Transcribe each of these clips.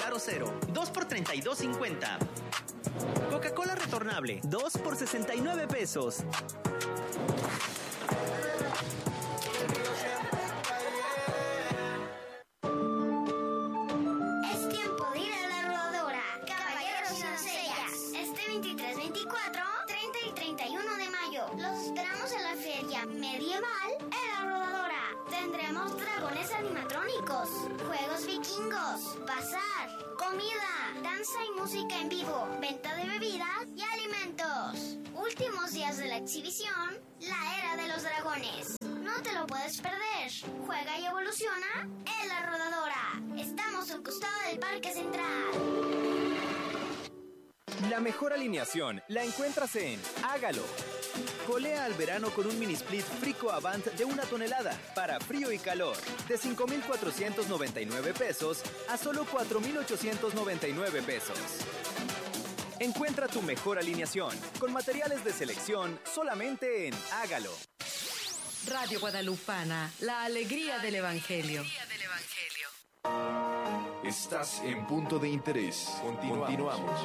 Polar Cero, 2 por $32.50. Coca-Cola retornable, 2 por $69. Es tiempo de ir a la rodadora. Caballeros y doncellas, este 23, 24, 30 y 31 de mayo los esperamos en la feria medieval en la rodadora. Tendremos dragones animatrónicos, juegos vikingos, bazar, comida, danza y música en vivo, venta de bebidas y alimentos. Últimos días de la exhibición, la era de los dragones. No te lo puedes perder. Juega y evoluciona en la rodadora. Estamos al costado del Parque Central. La mejor alineación la encuentras en Hágalo. Colea al verano con un mini split Frico Avant de 1 tonelada para frío y calor, de $5,499 a solo $4,899. Encuentra tu mejor alineación con materiales de selección solamente en Hágalo. Radio Guadalupana, la alegría del Evangelio. Estás en Punto de Interés. Continuamos.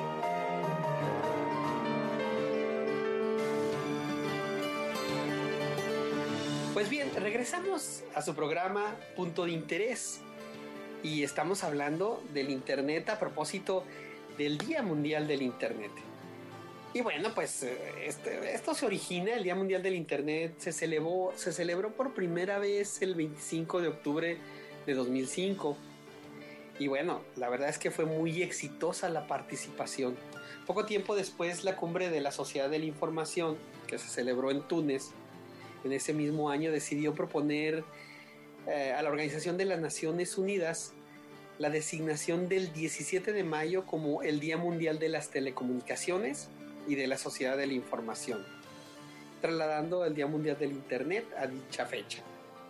Pues bien, regresamos a su programa Punto de Interés y estamos hablando del Internet a propósito del Día Mundial del Internet. Y bueno, pues esto se origina, el Día Mundial del Internet se celebró por primera vez el 25 de octubre de 2005. Y bueno, la verdad es que fue muy exitosa la participación. Poco tiempo después, la cumbre de la Sociedad de la Información, que se celebró en Túnez, en ese mismo año decidió proponer a la Organización de las Naciones Unidas la designación del 17 de mayo como el Día Mundial de las Telecomunicaciones y de la Sociedad de la Información, trasladando el Día Mundial del Internet a dicha fecha.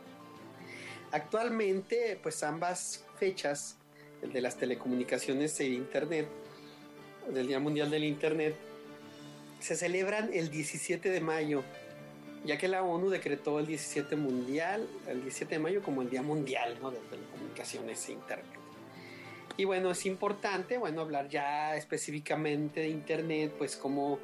Actualmente, pues ambas fechas, el de las telecomunicaciones e Internet, del Día Mundial del Internet, se celebran el 17 de mayo, ya que la ONU decretó el 17 de mayo como el Día Mundial, ¿no?, de telecomunicaciones e Internet. Y bueno, es importante, hablar ya específicamente de Internet, pues como,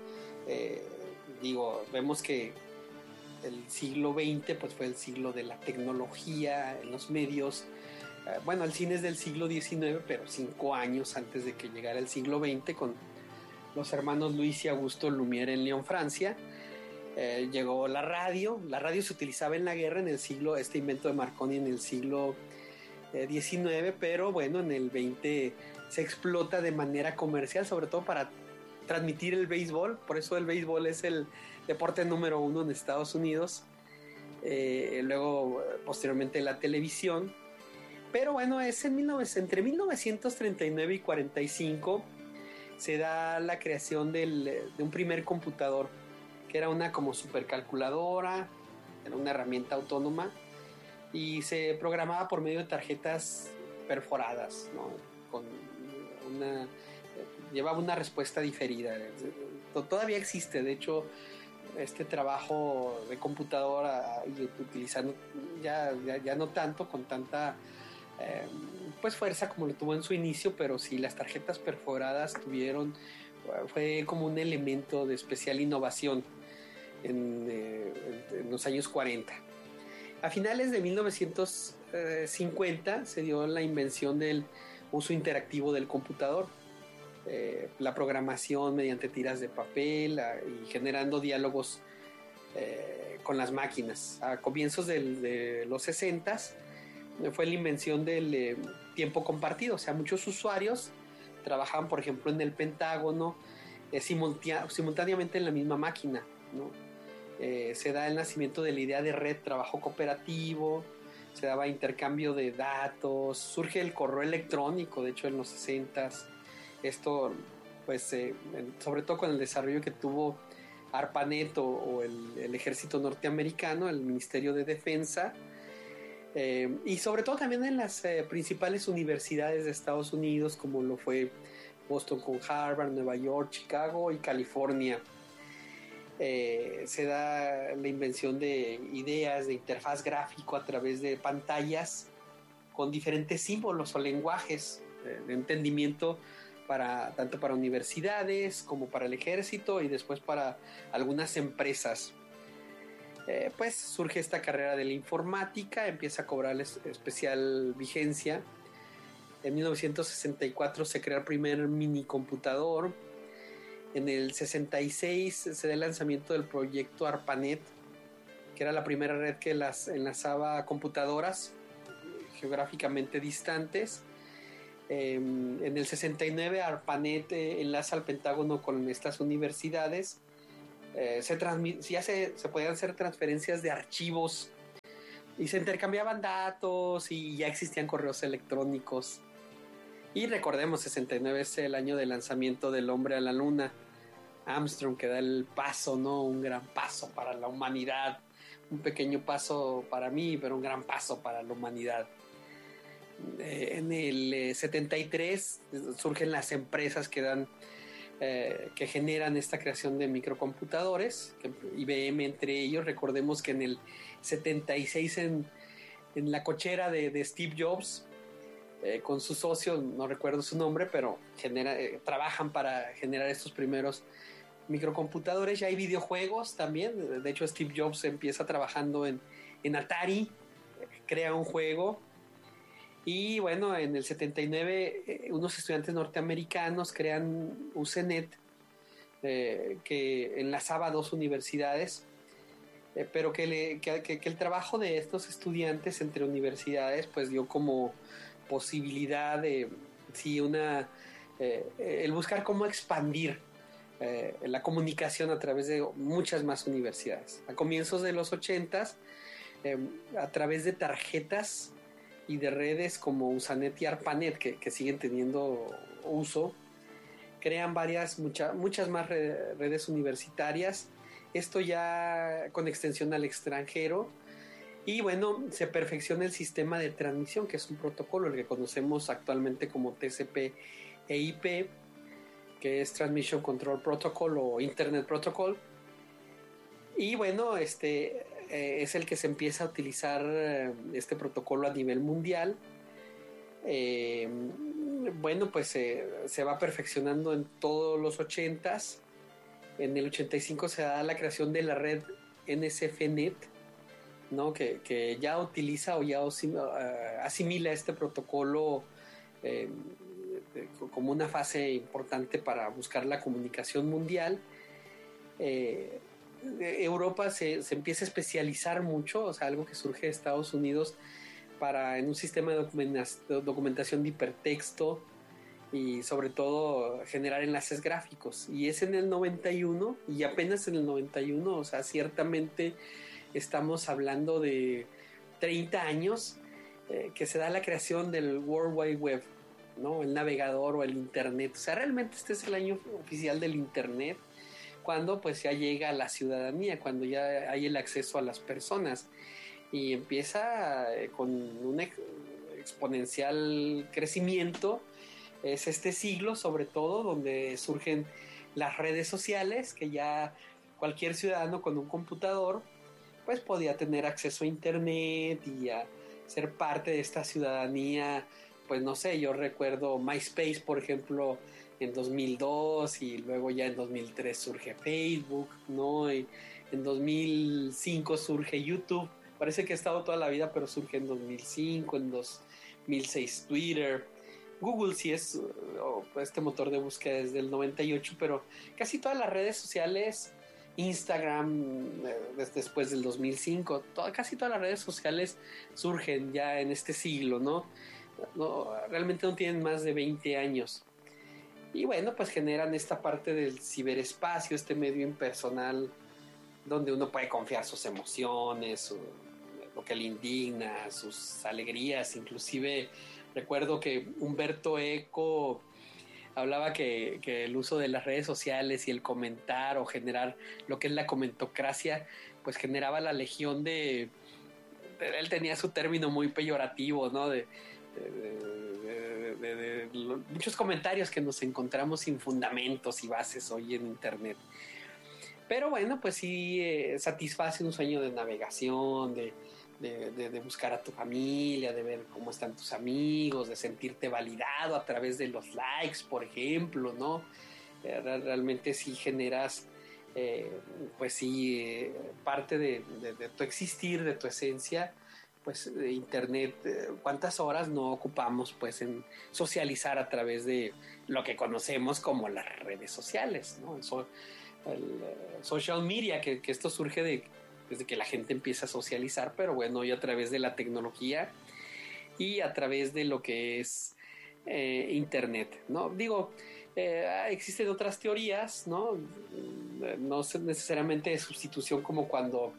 vemos que el siglo XX pues fue el siglo de la tecnología en los medios. El cine es del siglo XIX, pero 5 años antes de que llegara el siglo XX, con los hermanos Luis y Augusto Lumière en Lyon, Francia. Llegó la radio. La radio se utilizaba en la guerra este invento de Marconi en el siglo XIX, pero bueno, en el 20 se explota de manera comercial, sobre todo para transmitir el béisbol. Por eso el béisbol es el deporte número 1 en Estados Unidos. Luego, posteriormente, la televisión. Pero bueno, es entre 1939 y 45 se da la creación de un primer computador, que era una como supercalculadora, era una herramienta autónoma y se programaba por medio de tarjetas perforadas, ¿no? Llevaba una respuesta diferida. Todavía existe, de hecho, este trabajo de computadora utilizando ya no tanto con tanta pues fuerza como lo tuvo en su inicio, pero sí, las tarjetas perforadas fue como un elemento de especial innovación en los años 40. A finales de 1950 se dio la invención del uso interactivo del computador, la programación mediante tiras de papel y generando diálogos con las máquinas. A comienzos de los 60s fue la invención del tiempo compartido, o sea, muchos usuarios trabajaban, por ejemplo, en el Pentágono simultáneamente en la misma máquina, ¿no? Se da el nacimiento de la idea de red trabajo cooperativo, se daba intercambio de datos, surge el correo electrónico, de hecho en los 60s. Esto, pues, sobre todo con el desarrollo que tuvo ARPANET o el ejército norteamericano, el Ministerio de Defensa, y sobre todo también en las principales universidades de Estados Unidos, como lo fue Boston con Harvard, Nueva York, Chicago y California. Se da la invención de ideas de interfaz gráfico a través de pantallas con diferentes símbolos o lenguajes. de entendimiento tanto para universidades como para el ejército y después para algunas empresas. Pues surge esta carrera de la informática, empieza a cobrar especial vigencia. En 1964 se crea el primer minicomputador. En el 66 se da el lanzamiento del proyecto ARPANET, que era la primera red que enlazaba computadoras geográficamente distantes. En el 69 ARPANET enlaza al Pentágono con estas universidades. Se podían hacer transferencias de archivos y se intercambiaban datos y ya existían correos electrónicos. Y recordemos, 69 es el año del lanzamiento del hombre a la luna. Armstrong, que da el paso, ¿no? Un gran paso para la humanidad. Un pequeño paso para mí, pero un gran paso para la humanidad. En el 73 surgen las empresas que generan esta creación de microcomputadores, IBM entre ellos. Recordemos que en el 76 en la cochera de Steve Jobs, con su socio, no recuerdo su nombre, pero trabajan para generar estos primeros microcomputadores. Ya hay videojuegos también. De hecho, Steve Jobs empieza trabajando en Atari, crea un juego. Y bueno, en el 79 unos estudiantes norteamericanos crean UCNet, que enlazaba dos universidades, pero que el trabajo de estos estudiantes entre universidades pues dio como posibilidad de el buscar cómo expandir la comunicación a través de muchas más universidades. A comienzos de los 80s, a través de tarjetas y de redes como Usanet y ARPANET, que siguen teniendo uso, crean muchas más redes universitarias, esto ya con extensión al extranjero. Y bueno, se perfecciona el sistema de transmisión, que es un protocolo, el que conocemos actualmente como TCP/IP, que es Transmission Control Protocol o Internet Protocol. Y bueno, es el que se empieza a utilizar este protocolo a nivel mundial. Bueno, pues se va perfeccionando en todos los 80s. En el 85 se da la creación de la red NSFNet, ¿no? que ya utiliza o ya asimila este protocolo como una fase importante para buscar la comunicación mundial. Europa se empieza a especializar mucho, o sea, algo que surge de Estados Unidos en un sistema de documentación de hipertexto y sobre todo generar enlaces gráficos. Y es en el 91, y apenas en el 91, o sea, ciertamente estamos hablando de 30 años que se da la creación del World Wide Web, ¿no? El navegador o el Internet. O sea, realmente este es el año oficial del Internet, cuando pues ya llega a la ciudadanía, cuando ya hay el acceso a las personas, y empieza con un exponencial crecimiento. Es este siglo sobre todo donde surgen las redes sociales, que ya cualquier ciudadano con un computador pues podía tener acceso a internet y a ser parte de esta ciudadanía. Pues no sé, yo recuerdo MySpace, por ejemplo, en 2002, y luego ya en 2003 surge Facebook, ¿no? Y en 2005 surge YouTube. Parece que ha estado toda la vida, pero surge en 2005, en 2006 Twitter. Google sí es este motor de búsqueda desde el 98, pero casi todas las redes sociales, Instagram después del 2005, casi todas las redes sociales surgen ya en este siglo, ¿no? Realmente no tienen más de 20 años. Y bueno, pues generan esta parte del ciberespacio, este medio impersonal donde uno puede confiar sus emociones, lo que le indigna, sus alegrías. Inclusive recuerdo que Humberto Eco hablaba que el uso de las redes sociales y el comentar o generar lo que es la comentocracia, pues generaba la legión él tenía su término muy peyorativo, ¿no? De muchos comentarios que nos encontramos sin fundamentos y bases hoy en internet. Pero bueno, pues sí satisface un sueño de navegación, de de buscar a tu familia, de ver cómo están tus amigos, de sentirte validado a través de los likes, por ejemplo, ¿no? Realmente sí generas, pues sí, parte de tu existir, de tu esencia, pues internet. ¿Cuántas horas no ocupamos pues en socializar a través de lo que conocemos como las redes sociales, ¿no? El social media, que esto surge desde que la gente empieza a socializar, pero bueno, hoy a través de la tecnología y a través de lo que es internet, ¿no? Digo, existen otras teorías, ¿no? No necesariamente de sustitución, como cuando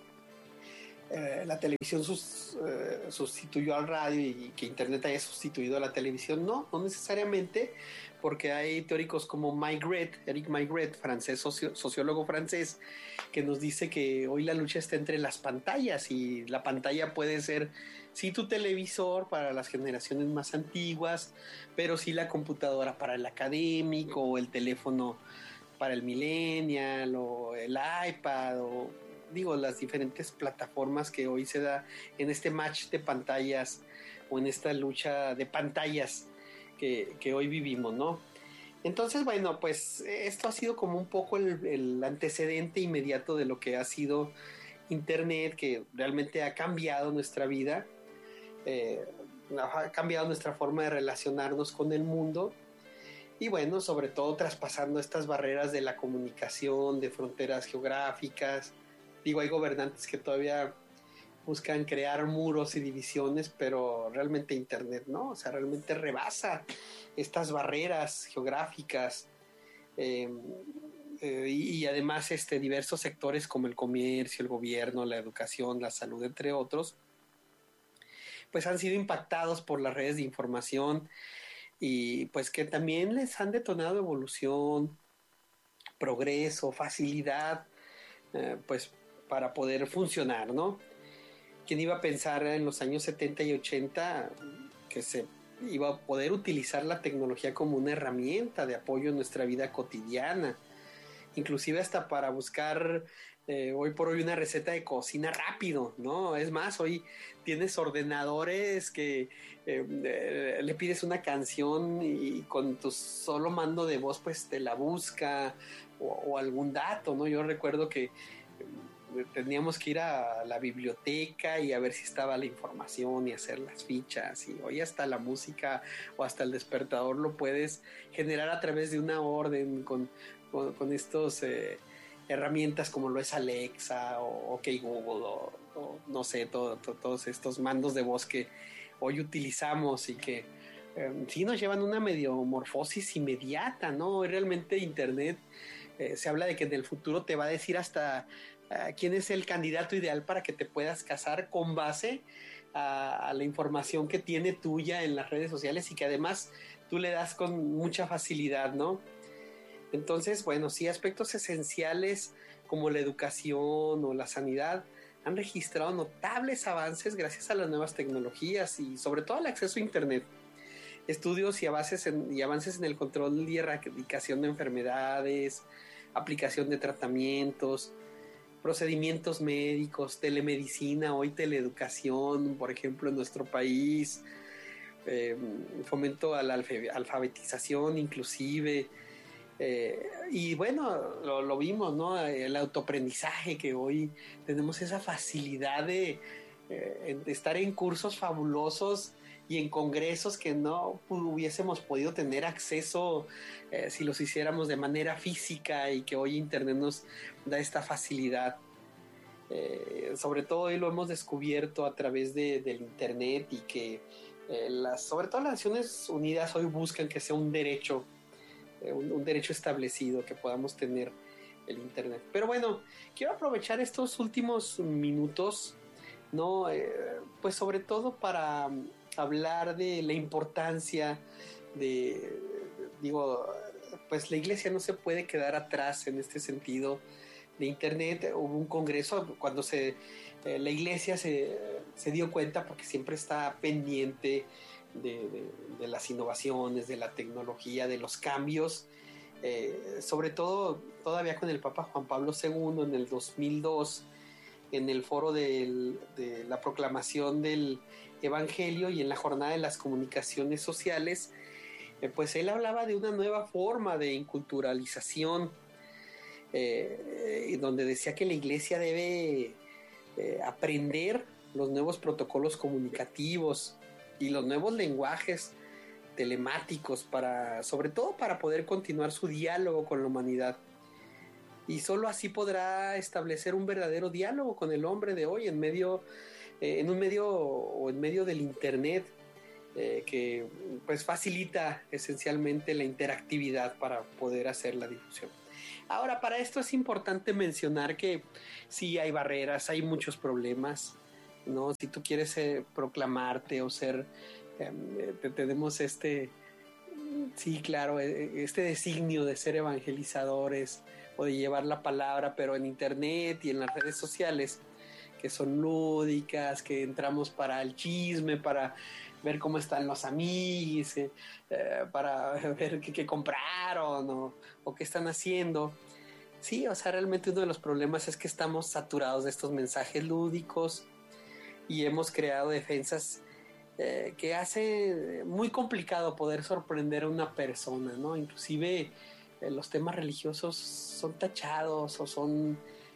la televisión sustituyó al radio y que internet haya sustituido a la televisión. No necesariamente, porque hay teóricos como Eric Maigret, sociólogo francés, que nos dice que hoy la lucha está entre las pantallas, y la pantalla puede ser sí tu televisor para las generaciones más antiguas, pero sí la computadora para el académico, o el teléfono para el millennial, o el iPad, o digo, las diferentes plataformas que hoy se da en este match de pantallas, o en esta lucha de pantallas que hoy vivimos, ¿no? Entonces, bueno, pues esto ha sido como un poco el antecedente inmediato de lo que ha sido internet, que realmente ha cambiado nuestra vida, ha cambiado nuestra forma de relacionarnos con el mundo, y bueno, sobre todo traspasando estas barreras de la comunicación, de fronteras geográficas. Digo, hay gobernantes que todavía buscan crear muros y divisiones, pero realmente internet, ¿no? O sea, realmente rebasa estas barreras geográficas, y además diversos sectores como el comercio, el gobierno, la educación, la salud, entre otros, pues han sido impactados por las redes de información, y pues que también les han detonado evolución, progreso, facilidad, pues para poder funcionar, ¿no? ¿Quién iba a pensar en los años 70 y 80 que se iba a poder utilizar la tecnología como una herramienta de apoyo en nuestra vida cotidiana? Inclusive hasta para buscar hoy por hoy una receta de cocina rápido, ¿no? Es más, hoy tienes ordenadores que le pides una canción y con tu solo mando de voz pues te la busca, o algún dato, ¿no? Yo recuerdo que teníamos que ir a la biblioteca y a ver si estaba la información y hacer las fichas, y hoy hasta la música o hasta el despertador lo puedes generar a través de una orden con estos herramientas como lo es Alexa o OK Google, o no sé, todos estos mandos de voz que hoy utilizamos, y que sí nos llevan una metamorfosis inmediata, ¿no? Hoy realmente internet se habla de que en el futuro te va a decir hasta quién es el candidato ideal para que te puedas casar, con base a la información que tiene tuya en las redes sociales, y que además tú le das con mucha facilidad, ¿no? Entonces, bueno, sí, aspectos esenciales como la educación o la sanidad han registrado notables avances gracias a las nuevas tecnologías, y sobre todo al acceso a internet. Estudios y avances en el control y erradicación de enfermedades, aplicación de tratamientos, procedimientos médicos, telemedicina, hoy teleeducación, por ejemplo, en nuestro país, fomento a la alfabetización inclusive, y bueno, lo vimos, ¿no? El autoaprendizaje, que hoy tenemos esa facilidad de estar en cursos fabulosos y en congresos que no hubiésemos podido tener acceso si los hiciéramos de manera física, y que hoy internet nos da esta facilidad. Sobre todo hoy lo hemos descubierto a través del internet, y que sobre todo las Naciones Unidas hoy buscan que sea un derecho establecido, que podamos tener el internet. Pero bueno, quiero aprovechar estos últimos minutos, ¿no? Pues sobre todo para hablar de la importancia pues la iglesia no se puede quedar atrás en este sentido de internet. Hubo un congreso cuando la iglesia se dio cuenta, porque siempre está pendiente de las innovaciones, de la tecnología, de los cambios, sobre todo todavía con el Papa Juan Pablo II en el 2002, en el foro de la proclamación del Evangelio y en la jornada de las comunicaciones sociales, pues él hablaba de una nueva forma de inculturalización, donde decía que la iglesia debe aprender los nuevos protocolos comunicativos y los nuevos lenguajes telemáticos sobre todo para poder continuar su diálogo con la humanidad. Y solo así podrá establecer un verdadero diálogo con el hombre de hoy en un medio del internet, que pues facilita esencialmente la interactividad para poder hacer la difusión. Ahora, para esto es importante mencionar que sí hay barreras, hay muchos problemas, ¿no? Si tú quieres proclamarte o ser, tenemos este designio de ser evangelizadores o de llevar la palabra, pero en internet y en las redes sociales, que son lúdicas, que entramos para el chisme, para ver cómo están los amigos, para ver qué compraron o qué están haciendo. Sí, o sea, realmente uno de los problemas es que estamos saturados de estos mensajes lúdicos y hemos creado defensas que hace muy complicado poder sorprender a una persona, ¿no? Inclusive los temas religiosos son tachados o son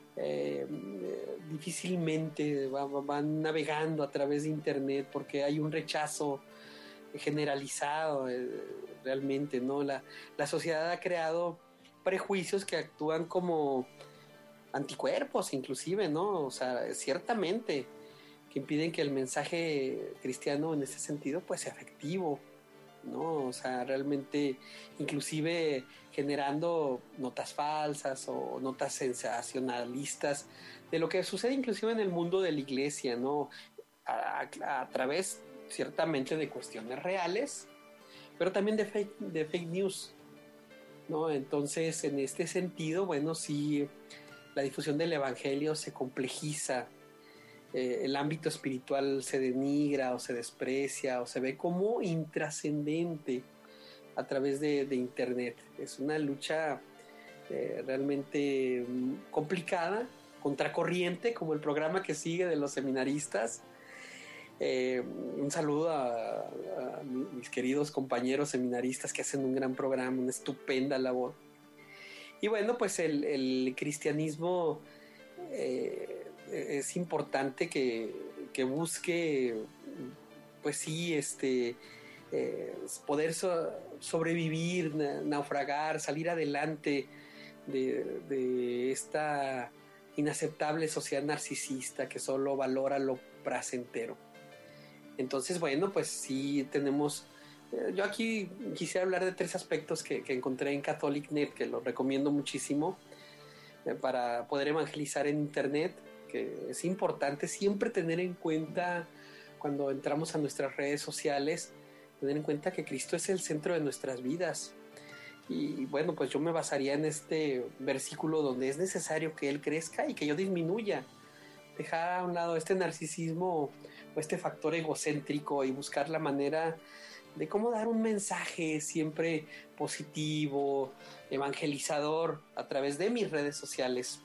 difícilmente van navegando a través de internet porque hay un rechazo generalizado, realmente, ¿no? La sociedad ha creado prejuicios que actúan como anticuerpos, inclusive, ¿no? O sea, ciertamente, que impiden que el mensaje cristiano en ese sentido pues sea efectivo, ¿no? O sea, realmente, inclusive generando notas falsas o notas sensacionalistas de lo que sucede inclusive en el mundo de la iglesia, ¿no? A través ciertamente de cuestiones reales, pero también de fake news, ¿no? Entonces, en este sentido, bueno, sí, la difusión del evangelio se complejiza, el ámbito espiritual se denigra o se desprecia o se ve como intrascendente a través de internet. Es una lucha realmente complicada, contracorriente, como el programa que sigue de los seminaristas. Un saludo a mis queridos compañeros seminaristas que hacen un gran programa, una estupenda labor. Y bueno, pues el cristianismo es importante que busque, pues sí, poder sobrevivir, naufragar, salir adelante de esta inaceptable sociedad narcisista que solo valora lo placentero. Entonces, bueno, pues sí tenemos... Yo aquí quisiera hablar de 3 aspectos que encontré en CatholicNet, que los recomiendo muchísimo para poder evangelizar en internet, que es importante siempre tener en cuenta cuando entramos a nuestras redes sociales, tener en cuenta que Cristo es el centro de nuestras vidas. Y bueno, pues yo me basaría en este versículo donde es necesario que Él crezca y que yo disminuya. Dejar a un lado este narcisismo o este factor egocéntrico y buscar la manera de cómo dar un mensaje siempre positivo, evangelizador a través de mis redes sociales.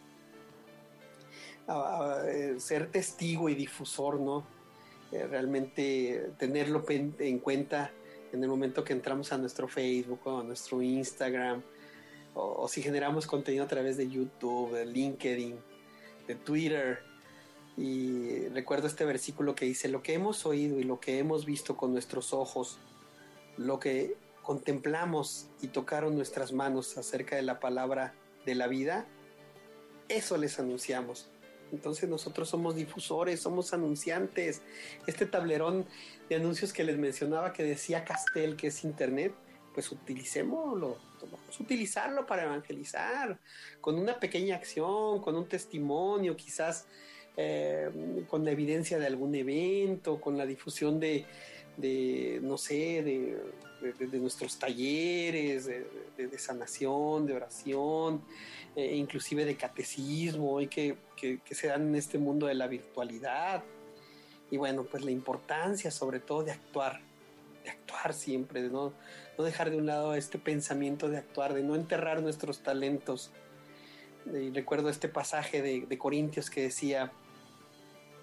Ser testigo y difusor, ¿no? Realmente tenerlo en cuenta en el momento que entramos a nuestro Facebook o a nuestro Instagram, o si generamos contenido a través de YouTube, de LinkedIn, de Twitter. Y recuerdo este versículo que dice: lo que hemos oído y lo que hemos visto con nuestros ojos, lo que contemplamos y tocaron nuestras manos acerca de la palabra de la vida, eso les anunciamos. Entonces nosotros somos difusores, somos anunciantes. Este tablerón de anuncios que les mencionaba que decía Castel, que es internet, pues utilicémoslo, vamos a utilizarlo para evangelizar, con una pequeña acción, con un testimonio, quizás con la evidencia de algún evento, con la difusión de no sé, de nuestros talleres, de sanación, de oración, inclusive de catecismo, y que se dan en este mundo de la virtualidad. Y bueno, pues la importancia sobre todo de actuar siempre, de no dejar de un lado este pensamiento de actuar, de no enterrar nuestros talentos. Y recuerdo este pasaje de Corintios que decía: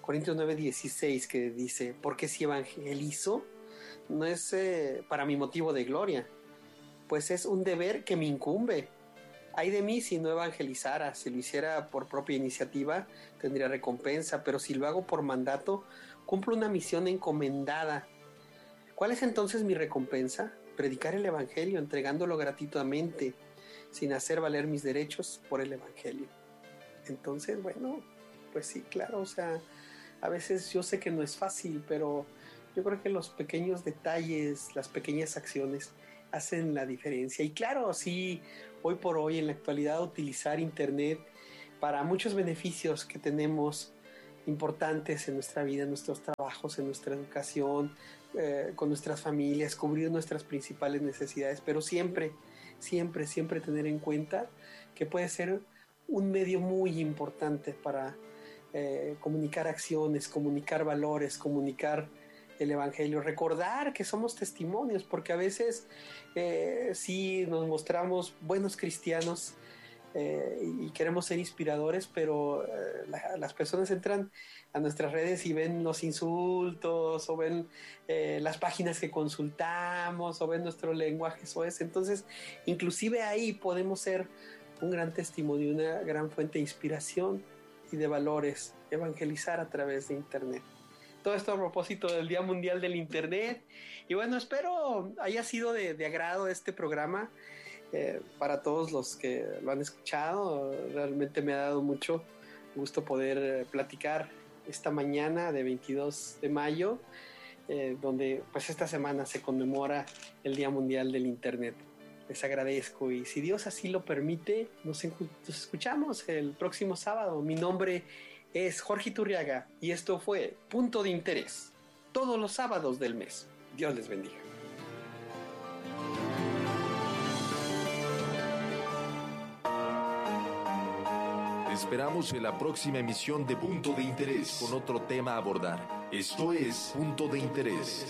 Corintios 9:16, que dice, porque si evangelizo, no es para mi motivo de gloria, pues es un deber que me incumbe. Ay de mí si no evangelizara. Si lo hiciera por propia iniciativa, tendría recompensa, pero si lo hago por mandato, cumplo una misión encomendada. ¿Cuál es entonces mi recompensa? Predicar el evangelio, entregándolo gratuitamente, sin hacer valer mis derechos por el evangelio. Entonces, bueno, pues sí, claro, o sea, a veces yo sé que no es fácil, pero yo creo que los pequeños detalles, las pequeñas acciones hacen la diferencia. Y claro, sí, hoy por hoy en la actualidad utilizar internet para muchos beneficios que tenemos importantes en nuestra vida, en nuestros trabajos, en nuestra educación, con nuestras familias, cubrir nuestras principales necesidades, pero siempre tener en cuenta que puede ser un medio muy importante para comunicar acciones, comunicar valores, comunicar el evangelio, recordar que somos testimonios, porque a veces sí nos mostramos buenos cristianos y queremos ser inspiradores, pero las personas entran a nuestras redes y ven los insultos o ven las páginas que consultamos o ven nuestro lenguaje soez. Entonces inclusive ahí podemos ser un gran testimonio, una gran fuente de inspiración y de valores, evangelizar a través de internet. Todo esto a propósito del Día Mundial del Internet. Y bueno, espero haya sido de agrado este programa para todos los que lo han escuchado. Realmente me ha dado mucho gusto poder platicar esta mañana de 22 de mayo, donde pues esta semana se conmemora el Día Mundial del Internet. Les agradezco y si Dios así lo permite, nos escuchamos el próximo sábado. Mi nombre es Jorge Iturriaga y esto fue Punto de Interés, todos los sábados del mes. Dios les bendiga. Te esperamos en la próxima emisión de Punto de Interés con otro tema a abordar. Esto es Punto de Interés.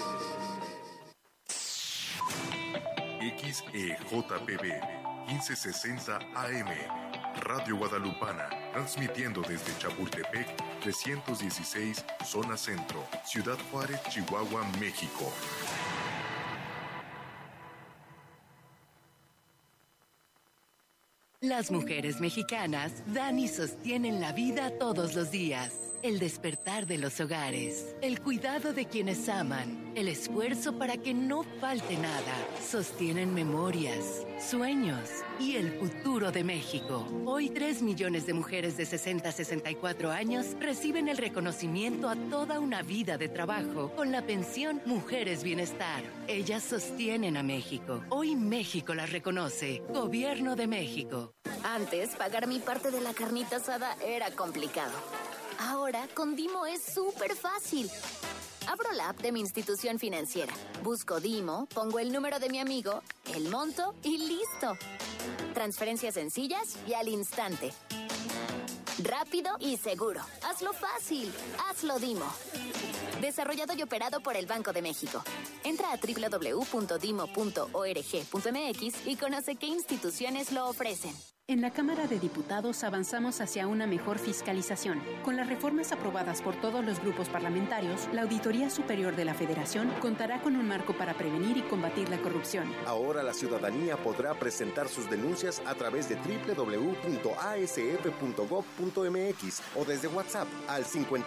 XEJPB 1560 AM Radio Guadalupana, transmitiendo desde Chapultepec 316, zona centro, Ciudad Juárez, Chihuahua, México. Las mujeres mexicanas dan y sostienen la vida todos los días. El despertar de los hogares, el cuidado de quienes aman, el esfuerzo para que no falte nada. Sostienen memorias, sueños y el futuro de México. Hoy 3 millones de mujeres de 60 a 64 años reciben el reconocimiento a toda una vida de trabajo con la pensión Mujeres Bienestar. Ellas sostienen a México. Hoy México las reconoce. Gobierno de México. Antes, pagar mi parte de la carnita asada era complicado. Ahora, con Dimo es súper fácil. Abro la app de mi institución financiera, busco Dimo, pongo el número de mi amigo, el monto y listo. Transferencias sencillas y al instante. Rápido y seguro. Hazlo fácil. Hazlo Dimo. Desarrollado y operado por el Banco de México. Entra a www.dimo.org.mx y conoce qué instituciones lo ofrecen. En la Cámara de Diputados avanzamos hacia una mejor fiscalización. Con las reformas aprobadas por todos los grupos parlamentarios, la Auditoría Superior de la Federación contará con un marco para prevenir y combatir la corrupción. Ahora la ciudadanía podrá presentar sus denuncias a través de www.asf.gov.mx o desde WhatsApp al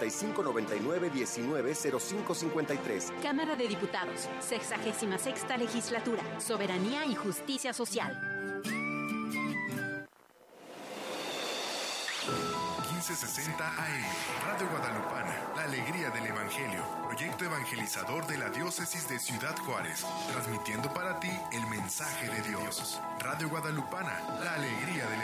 5599-190553. Cámara de Diputados, 66ª Legislatura, Soberanía y Justicia Social. 1560 AM, Radio Guadalupana, la alegría del Evangelio, proyecto evangelizador de la diócesis de Ciudad Juárez, transmitiendo para ti el mensaje de Dios. Radio Guadalupana, la alegría del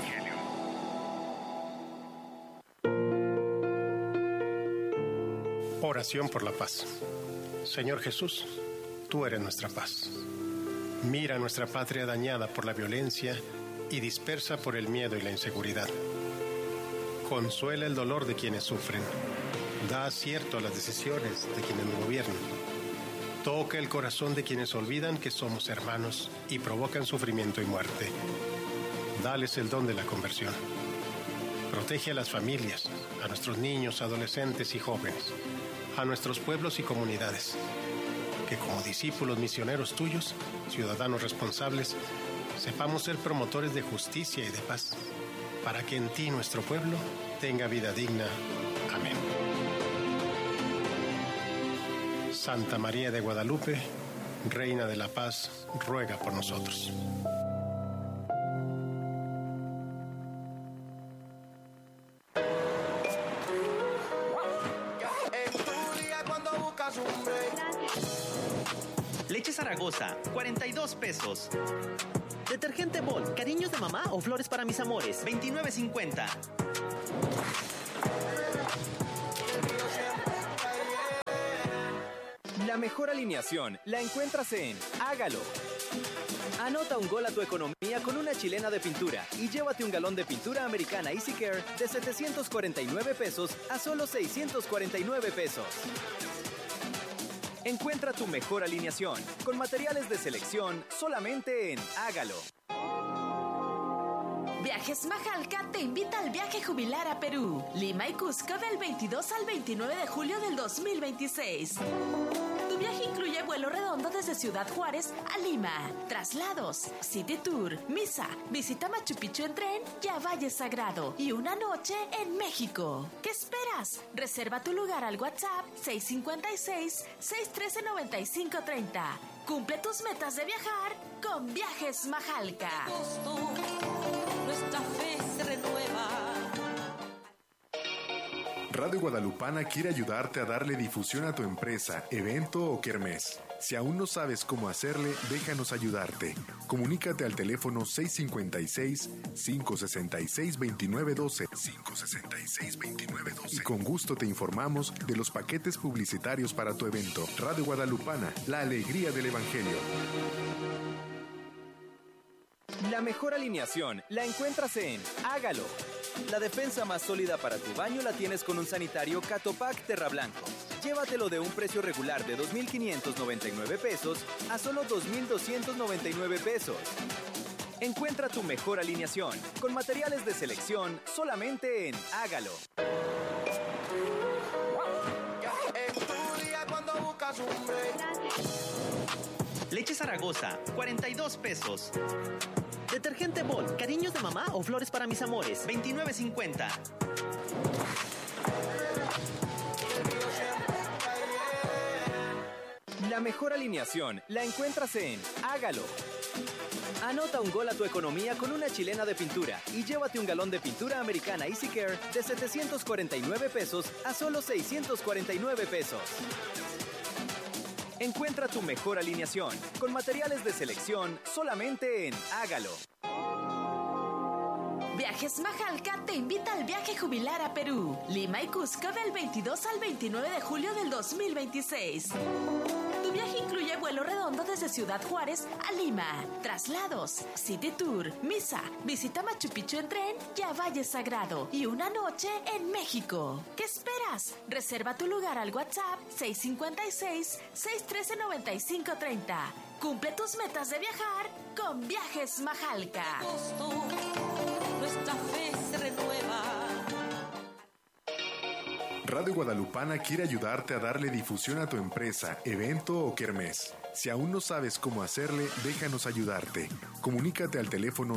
Evangelio. Oración por la paz. Señor Jesús, tú eres nuestra paz. Mira nuestra patria dañada por la violencia y dispersa por el miedo y la inseguridad. Consuela el dolor de quienes sufren. Da acierto a las decisiones de quienes nos gobiernan. Toca el corazón de quienes olvidan que somos hermanos y provocan sufrimiento y muerte. Dales el don de la conversión. Protege a las familias, a nuestros niños, adolescentes y jóvenes, a nuestros pueblos y comunidades. Que como discípulos misioneros tuyos, ciudadanos responsables, sepamos ser promotores de justicia y de paz, para que en ti nuestro pueblo tenga vida digna. Amén. Santa María de Guadalupe, Reina de la Paz, ruega por nosotros. Leche Zaragoza, 42 pesos. Detergente Bol, cariños de mamá o flores para mis amores, 29.50. La mejor alineación la encuentras en Hágalo. Anota un gol a tu economía con una chilena de pintura y llévate un galón de pintura americana Easy Care de 749 pesos a solo 649 pesos. Encuentra tu mejor alineación con materiales de selección solamente en Hágalo. Viajes Majalca te invita al viaje jubilar a Perú, Lima y Cusco del 22 al 29 de julio del 2026. Tu viaje incluye vuelo redondo desde Ciudad Juárez a Lima, traslados, city tour, misa, visita Machu Picchu en tren y a Valle Sagrado y una noche en México. ¿Qué esperas? Reserva tu lugar al WhatsApp 656-613-9530. Cumple tus metas de viajar con Viajes Majalca. Nuestra fe se renueva. Radio Guadalupana quiere ayudarte a darle difusión a tu empresa, evento o kermés. Si aún no sabes cómo hacerle, déjanos ayudarte. Comunícate al teléfono 656-566-2912 566-2912 y con gusto te informamos de los paquetes publicitarios para tu evento. Radio Guadalupana, la alegría del Evangelio. La mejor alineación la encuentras en Hágalo. La defensa más sólida para tu baño la tienes con un sanitario Catopac Terra Blanco. Llévatelo de un precio regular de 2,599 pesos a solo 2,299 pesos. Encuentra tu mejor alineación con materiales de selección solamente en Hágalo. Leche Zaragoza, 42 pesos. Detergente Bol, cariños de mamá o flores para mis amores, 29.50. La mejor alineación la encuentras en Hágalo. Anota un gol a tu economía con una chilena de pintura y llévate un galón de pintura americana Easy Care de 749 pesos a solo 649 pesos. Encuentra tu mejor alineación con materiales de selección solamente en Hágalo. Viajes Majalca te invita al viaje jubilar a Perú, Lima y Cusco del 22 al 29 de julio del 2026. Tu viaje incluye vuelo redondo desde Ciudad Juárez a Lima, traslados, city tour, misa, visita Machu Picchu en tren y a Valle Sagrado y una noche en México. ¿Qué esperas? Reserva tu lugar al WhatsApp 656-613-9530. Cumple tus metas de viajar con Viajes Majalca. Nuestra fe se renueva. Radio Guadalupana quiere ayudarte a darle difusión a tu empresa, evento o kermés. Si aún no sabes cómo hacerle, déjanos ayudarte. Comunícate al teléfono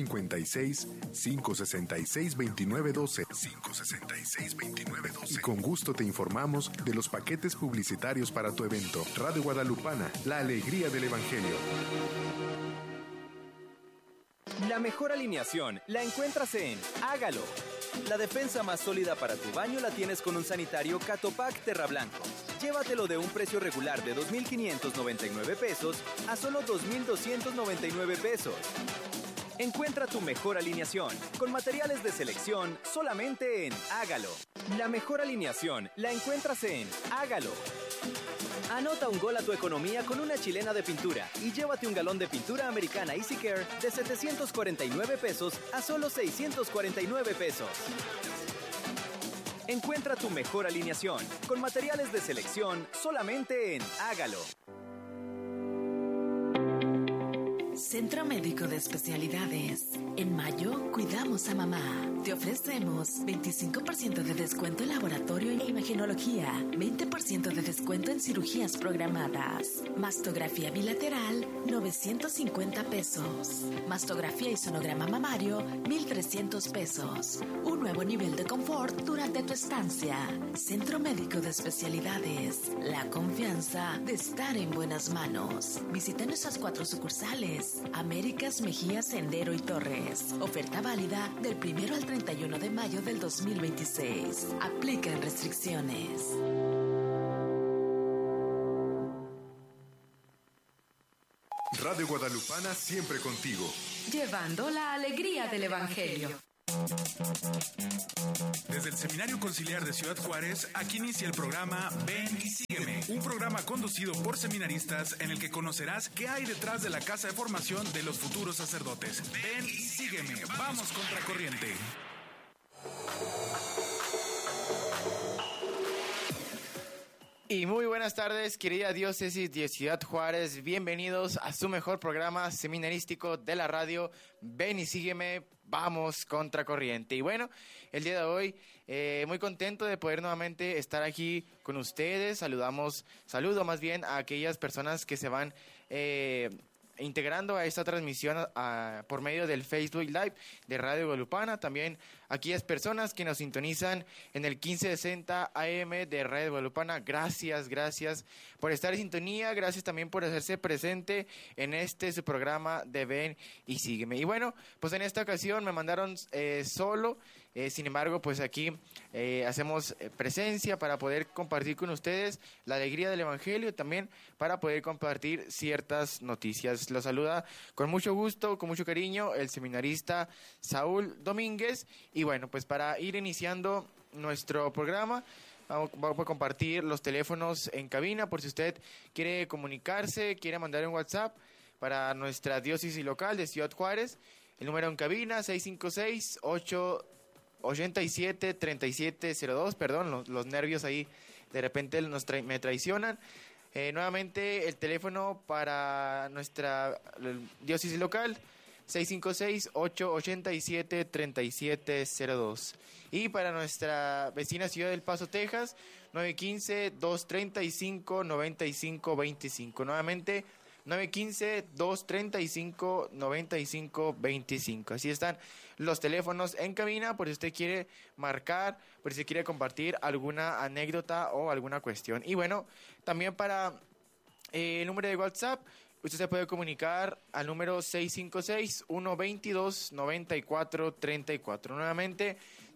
656-566-2912 566-2912 y con gusto te informamos de los paquetes publicitarios para tu evento. Radio Guadalupana, la alegría del Evangelio. La mejor alineación la encuentras en Hágalo. La defensa más sólida para tu baño la tienes con un sanitario Catopac Terra Blanco. Llévatelo de un precio regular de 2,599 pesos a solo 2,299 pesos. Encuentra tu mejor alineación con materiales de selección solamente en Hágalo. La mejor alineación la encuentras en Hágalo. Anota un gol a tu economía con una chilena de pintura y llévate un galón de pintura americana Easy Care de 749 pesos a solo 649 pesos. Encuentra tu mejor alineación con materiales de selección solamente en Hágalo. Centro Médico de Especialidades. En mayo, cuidamos a mamá. Te ofrecemos 25% de descuento en laboratorio e imagenología, 20% de descuento en cirugías programadas. Mastografía bilateral, 950 pesos. Mastografía y sonograma mamario, 1,300 pesos. Un nuevo nivel de confort durante tu estancia. Centro Médico de Especialidades. La confianza de estar en buenas manos. Visita nuestras 4 sucursales: Américas, Mejía, Sendero y Torres. Oferta válida del 1 al 31 de mayo del 2026. Aplican restricciones. Radio Guadalupana siempre contigo. Llevando la alegría del Evangelio. Desde el Seminario Conciliar de Ciudad Juárez, aquí inicia el programa Ven y Sígueme, un programa conducido por seminaristas en el que conocerás qué hay detrás de la casa de formación de los futuros sacerdotes. Ven y Sígueme, vamos contracorriente. Y muy buenas tardes, querida diócesis de Ciudad Juárez. Bienvenidos a su mejor programa seminarístico de la radio. Ven y sígueme, vamos contracorriente. Y bueno, el día de hoy muy contento de poder nuevamente estar aquí con ustedes. Saludo más bien a aquellas personas que se van integrando a esta transmisión por medio del Facebook Live de Radio Guadalupana. También aquellas personas que nos sintonizan en el 1560 AM de Radio Guadalupana. Gracias por estar en sintonía. Gracias también por hacerse presente en su programa de Ven y Sígueme. Y bueno, pues en esta ocasión me mandaron solo. Sin embargo, pues aquí hacemos presencia para poder compartir con ustedes la alegría del Evangelio, también para poder compartir ciertas noticias. Los saluda con mucho gusto, con mucho cariño, el seminarista Saúl Domínguez. Y bueno, pues para ir iniciando nuestro programa, vamos a compartir los teléfonos en cabina por si usted quiere comunicarse, quiere mandar un WhatsApp para nuestra diócesis local de Ciudad Juárez. El número en cabina 656-887-3702. Perdón, los nervios ahí de repente me traicionan. Nuevamente el teléfono para nuestra diócesis local 656-887-3702. Y para nuestra vecina ciudad del Paso, Texas, 915-235-9525. Nuevamente 915-235-9525. Así están los teléfonos en cabina por si usted quiere marcar, por si quiere compartir alguna anécdota o alguna cuestión. Y bueno, también para el número de WhatsApp, usted se puede comunicar al número 656-122-9434. Nuevamente,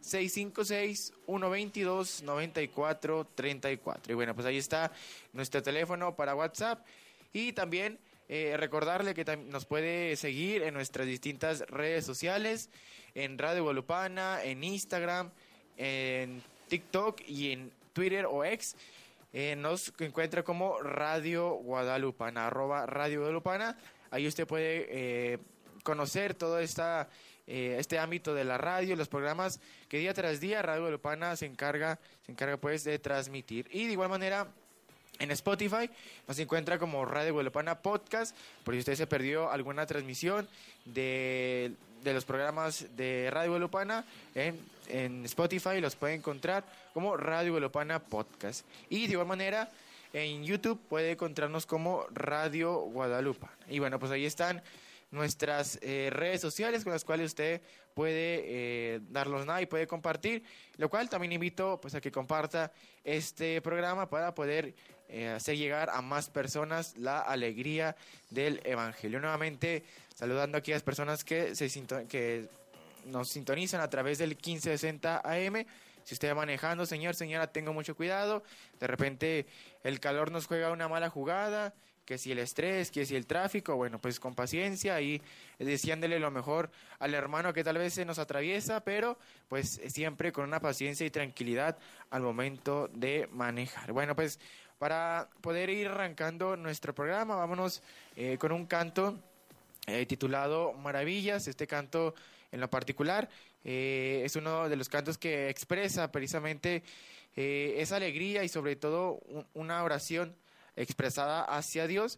656-122-9434. Y bueno, pues ahí está nuestro teléfono para WhatsApp. Y también recordarle que nos puede seguir en nuestras distintas redes sociales, en Radio Guadalupana, en Instagram, en TikTok y en Twitter o X. Nos encuentra como Radio Guadalupana, @Radio Guadalupana. Ahí usted puede conocer todo este ámbito de la radio, los programas que día tras día Radio Guadalupana se encarga pues de transmitir. Y de igual manera, en Spotify nos encuentra como Radio Guadalupana Podcast, por si usted se perdió alguna transmisión de los programas de Radio Guadalupana, en Spotify los puede encontrar como Radio Guadalupana Podcast. Y de igual manera en YouTube puede encontrarnos como Radio Guadalupana. Y bueno, pues ahí están nuestras redes sociales con las cuales usted puede darlos nada y puede compartir, lo cual también invito pues a que comparta este programa para poder hacer llegar a más personas la alegría del Evangelio. Nuevamente saludando aquí a las personas que nos sintonizan a través del 1560 AM. Si usted va manejando, señora, tenga mucho cuidado. De repente el calor nos juega una mala jugada, que si el estrés, que si el tráfico, bueno, pues con paciencia y deseándole lo mejor al hermano que tal vez se nos atraviesa, pero pues siempre con una paciencia y tranquilidad al momento de manejar. Bueno, pues para poder ir arrancando nuestro programa, vámonos con un canto titulado Maravillas. Este canto en lo particular es uno de los cantos que expresa precisamente esa alegría y sobre todo una oración expresada hacia Dios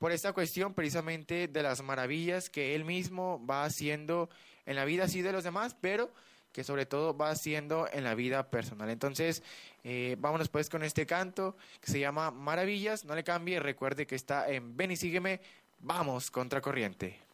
por esta cuestión precisamente de las maravillas que él mismo va haciendo en la vida así de los demás, pero que sobre todo va haciendo en la vida personal. Entonces, vámonos pues con este canto que se llama Maravillas. No le cambie, recuerde que está en Ven y Sígueme, vamos contracorriente.